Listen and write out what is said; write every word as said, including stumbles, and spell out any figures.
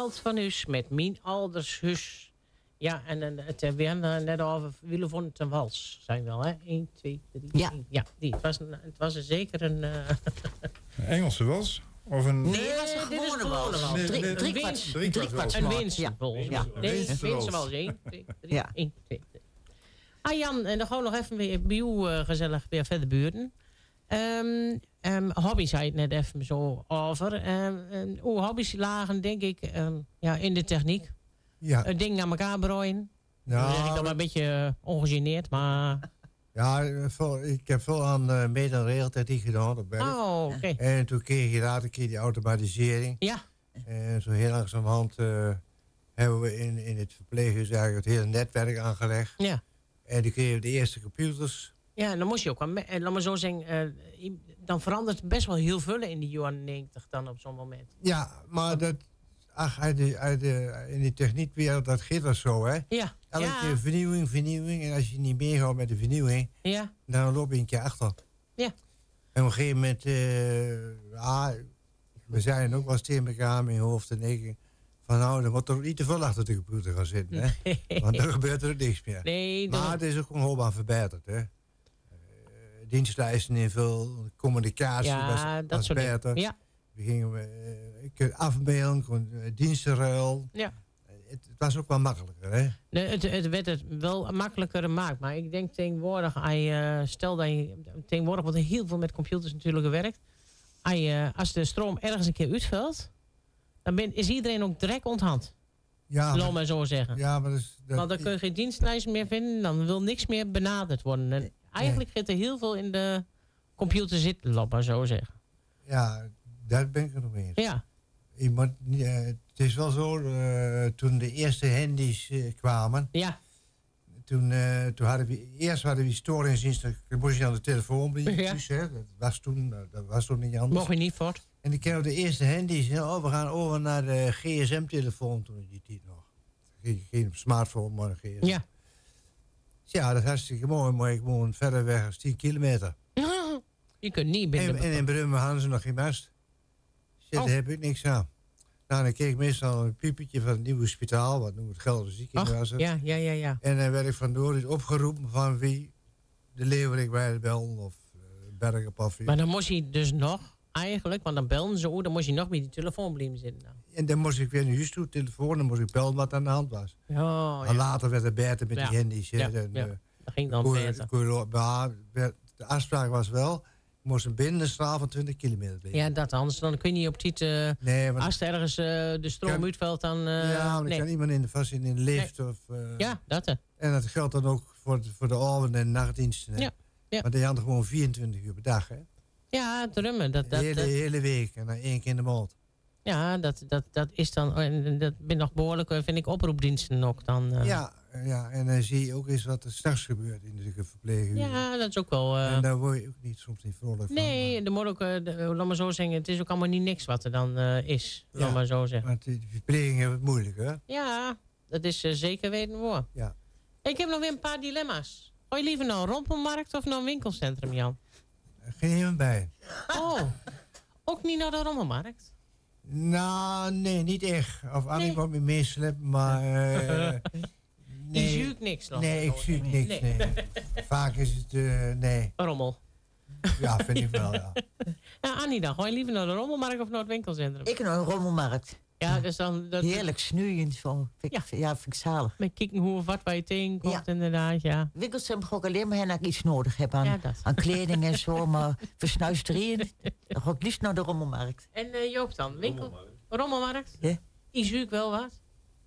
Veld van Huis met Mien Aldershus. Ja, en uh, het, uh, we hebben het net over Willevon ten Wals. Zijn wel, hè? één, twee, drie, Ja. één. Ja, die. Het was, een, het was een zeker een... Uh... Een Engelse wals? Of een... Nee, dat was een dit is gewone wals. wals. Nee, Drie, nee, drie, een kwart, winst- drie drie kwart kwart Een smart. winst, Ja. volgens mij. Ja. Nee, een Winst- winst wals. was één, twee, drie, Ja. één, twee, drie. Ah Jan, en dan gewoon nog even weer bij jou uh, gezellig weer verder buurten. Um, um, hobby's zei het net even zo over. Um, um, oh, hobby's lagen denk ik um, ja, in de techniek. Ja. Het ding naar elkaar brooien. Ja, Dat zeg ik dan maar een beetje uh, ongegeneerd, maar... ja veel, ik heb veel aan uh, mede- en regeltechniek gedaan op werk. Oh, oké. Okay. En toen kreeg je later een keer die automatisering. Ja. En zo heel langzamerhand uh, hebben we in, in het verpleeghuis eigenlijk het hele netwerk aangelegd. Ja. En toen kregen we de eerste computers. Ja, dan moest je ook wel... En laat maar zo zeggen, uh, dan verandert best wel heel veel in de jaren negentig dan op zo'n moment. Ja, maar dat... Ach, uit de, uit de, in die techniekwereld, dat gaat wel zo, hè? Ja. Elke ja. keer vernieuwing, vernieuwing. En als je niet meegaat met de vernieuwing, Ja. dan loop je een keer achter. Ja. En op een gegeven moment, uh, ja, we zijn ook wel eens tegen elkaar, mijn hoofd en ik, van nou, er wordt toch niet te veel achter de computer gaan zitten, hè? Nee. Want dan gebeurt er ook niks meer. Nee, maar het is ook gewoon hoop aan verbeterd, hè? Uh, dienstlijsten invul, communicatie ja, was, dat was soort beter. dingen. Ja. We gingen uh, ik kon afbeelden, kon uh, dienstenruil. Ja. Het, het was ook wel makkelijker, hè? Nee, het, het werd het wel makkelijker gemaakt. Maar ik denk tegenwoordig, uh, stel dat je... Tegenwoordig wordt er heel veel met computers natuurlijk gewerkt. Als, je, als de stroom ergens een keer uitvalt, dan ben, is iedereen ook direct onthand. Ja, Laat maar zo zeggen. Ja, maar dus, dat, Want dan kun je geen dienstlijst meer vinden. Dan wil niks meer benaderd worden. En eigenlijk zit er heel veel in de computer zitten, laat maar zo zeggen. Ja, daar ben ik het nog eens. Ja. Je moet, uh, het is wel zo, uh, toen de eerste handies uh, kwamen... Ja. Toen, uh, toen hadden we, eerst hadden we storingsdienst, dan moest je aan de telefoon blijven. Ja. Dus, hè, dat, was toen, dat was toen niet anders. Mocht je niet voort. En dan kregen we de eerste handies. En, oh, we gaan over naar de G S M-telefoon toen in die tijd nog. Geen, geen smartphone, maar een G S M. Ja. Ja, dat is hartstikke mooi. Maar ik woon verder weg als tien kilometer. Je kunt niet binnen... En, en in Brummen hadden ze nog geen mast. Dus daar Oh. heb ik niks aan. Nou, dan kreeg ik meestal een piepetje van het nieuwe hospitaal. Wat noemt het Gelder ziekenhuis. Ja, ja, ja, ja. En dan werd ik vandoor opgeroepen van wie de Leeuwerik bij de Bel of uh, Bergen Paffie. Maar dan moest je dus nog, eigenlijk, want dan belden ze, dan moest je nog met die telefoon blijven zitten. Dan. En dan moest ik weer naar huis toe, telefoon, dan moest ik bellen wat aan de hand was. Oh, En ja. later werd het beter met Ja. die handies. hè. Ja, Dan, ja. uh, Dat ging dan kon je- beter. kon je- maar werd- de afspraak was wel, ik moest een binnen een straal van twintig kilometer blijven. Ja, dat anders. Dan kun je niet op die... Uh, nee, want, als er ergens uh, de stroom Kan- uitvalt, dan... Uh, ja, want ik nee. kan iemand in de, vast in de lift. Of, uh, Ja, dat hè. En dat geldt dan ook voor de, voor de avond- en nachtdiensten. hè. Ja, ja. Maar die hadden gewoon vierentwintig uur per dag. Hè? Ja, drummen. Dat, de dat, hele, dat, hele week en dan één keer in de maand. ja, dat, dat, dat is dan... En dat ben nog behoorlijk, uh, vind ik, oproepdiensten ook dan. Uh, Ja, ja, en dan zie je ook eens wat er straks gebeurt in de verpleeghuur. ja, dat is ook wel... Uh, En daar word je ook niet, soms niet vrolijk van. nee, de moet ook, uh, de, laat maar zo zeggen, het is ook allemaal niet niks wat er dan uh, is. Laat Ja. maar zo zeggen. Want die verpleging heeft het moeilijk, hè? Ja, dat is uh, zeker weten hoor. Ja. Ik heb nog weer een paar dilemma's. Gooi je liever naar een rompelmarkt of naar een winkelcentrum, Jan? Geen helemaal bij. Oh, ook niet naar de rommelmarkt? Nou, nee, niet echt. Of Annie Nee. moet me meeslepen, maar... uh, Die nee. zuurt niks dan? Nee, ik zuur niks, Nee. nee. Vaak is het, uh, nee. Een rommel. Ja, vind ik wel, ja. Ja, Annie dan. Gooi je liever naar de rommelmarkt of naar het winkelcentrum? Ik naar een rommelmarkt. Ja, dus dan... Dat, Heerlijk snoeien zo. Vind ik, ja. ja, vind ik zalig. Met kijken hoe of wat waar je tegenkomt, Ja. inderdaad, ja. Winkelcentrum ga ik alleen maar heen als ik iets nodig heb aan, Ja, dat. aan kleding en zo. Maar versnuisterieën, dan ga ik liefst naar de rommelmarkt. En uh, Joop dan? Winkel? Rommelmarkt? Ja. Die zuur ik wel wat.